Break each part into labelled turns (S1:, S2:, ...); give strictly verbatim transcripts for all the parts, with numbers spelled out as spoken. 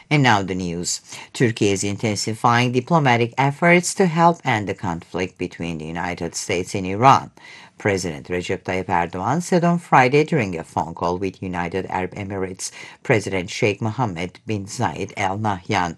S1: And now the news. Turkey is intensifying diplomatic efforts to help end the conflict between the United States and Iran. President Recep Tayyip Erdogan said on Friday during a phone call with United Arab Emirates President Sheikh Mohammed bin Zayed Al Nahyan.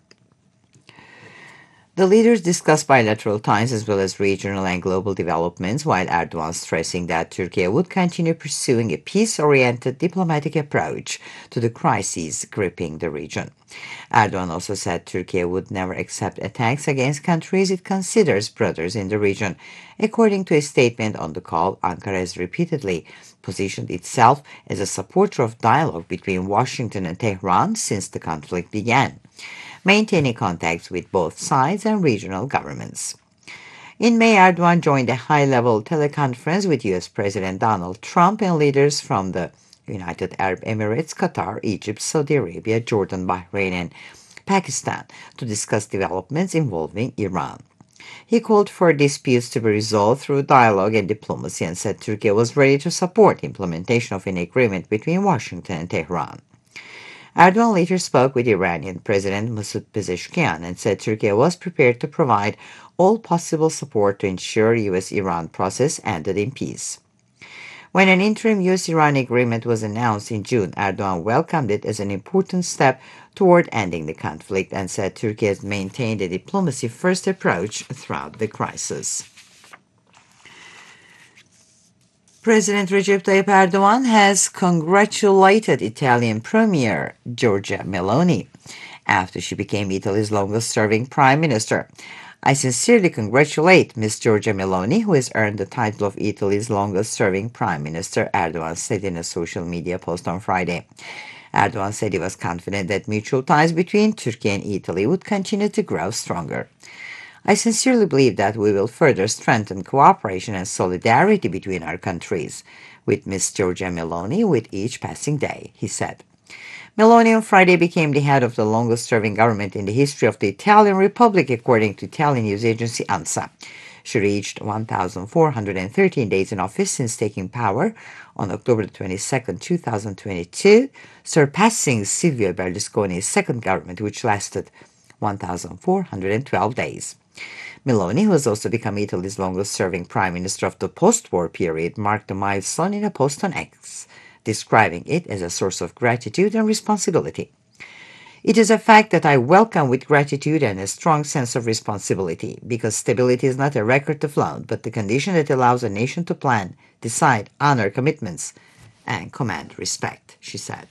S1: The leaders discussed bilateral ties as well as regional and global developments, while Erdogan stressing that Turkey would continue pursuing a peace-oriented diplomatic approach to the crises gripping the region. Erdogan also said Turkey would never accept attacks against countries it considers brothers in the region. According to a statement on the call, Ankara has repeatedly positioned itself as a supporter of dialogue between Washington and Tehran since the conflict began, maintaining contacts with both sides and regional governments. In May, Erdogan joined a high-level teleconference with U S President Donald Trump and leaders from the United Arab Emirates, Qatar, Egypt, Saudi Arabia, Jordan, Bahrain, and Pakistan to discuss developments involving Iran. He called for disputes to be resolved through dialogue and diplomacy and said Turkey was ready to support implementation of an agreement between Washington and Tehran. Erdogan later spoke with Iranian President Masoud Pezeshkian and said Turkey was prepared to provide all possible support to ensure U S Iran process ended in peace. When an interim U S Iran agreement was announced in June, Erdogan welcomed it as an important step toward ending the conflict and said Turkey has maintained a diplomacy-first approach throughout the crisis. President Recep Tayyip Erdogan has congratulated Italian Premier Giorgia Meloni after she became Italy's longest-serving prime minister. I sincerely congratulate Miss Giorgia Meloni, who has earned the title of Italy's longest-serving prime minister, Erdogan said in a social media post on Friday. Erdogan said he was confident that mutual ties between Turkey and Italy would continue to grow stronger. I sincerely believe that we will further strengthen cooperation and solidarity between our countries, with Miss Giorgia Meloni with each passing day, he said. Meloni on Friday became the head of the longest-serving government in the history of the Italian Republic, according to Italian news agency ANSA. She reached one thousand four hundred thirteen days in office since taking power on October twenty-second, two thousand twenty-two, surpassing Silvio Berlusconi's second government, which lasted one thousand four hundred twelve days. Meloni, who has also become Italy's longest-serving prime minister of the post-war period, marked a milestone in a post on X, describing it as a source of gratitude and responsibility. It is a fact that I welcome with gratitude and a strong sense of responsibility, because stability is not a record to flout, but the condition that allows a nation to plan, decide, honor commitments, and command respect, she said.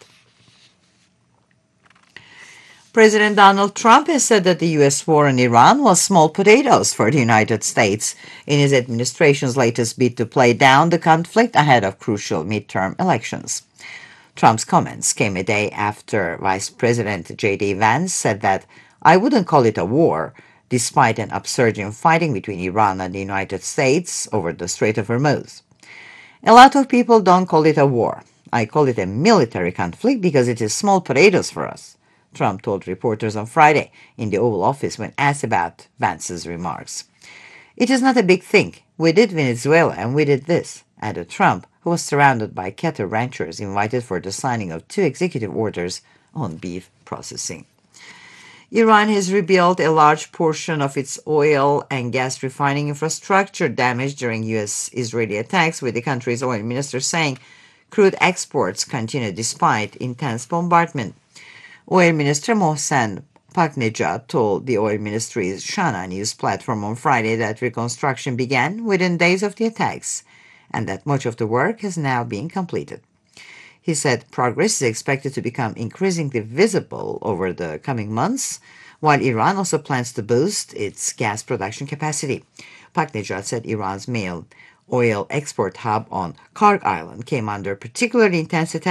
S1: President Donald Trump has said that the U S war in Iran was small potatoes for the United States in his administration's latest bid to play down the conflict ahead of crucial midterm elections. Trump's comments came a day after Vice President J D Vance said that I wouldn't call it a war, despite an upsurge in fighting between Iran and the United States over the Strait of Hormuz. A lot of people don't call it a war. I call it a military conflict because it is small potatoes for us, Trump told reporters on Friday in the Oval Office when asked about Vance's remarks. It is not a big thing. We did Venezuela and we did this, added Trump, who was surrounded by cattle ranchers invited for the signing of two executive orders on beef processing. Iran has rebuilt a large portion of its oil and gas refining infrastructure damaged during U S-Israeli attacks, with the country's oil minister saying crude exports continue despite intense bombardment. Oil Minister Mohsen Paknejad told the oil ministry's Shana news platform on Friday that reconstruction began within days of the attacks and that much of the work has now been completed. He said progress is expected to become increasingly visible over the coming months, while Iran also plans to boost its gas production capacity. Paknejad said Iran's main oil export hub on Karg Island came under particularly intense attack